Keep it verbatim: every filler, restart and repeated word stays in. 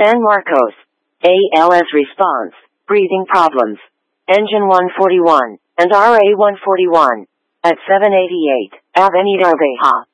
San Marcos. A L S response, breathing problems. Engine one forty-one, and R A one forty-one. At seven eighty-eight, Avenida Reja.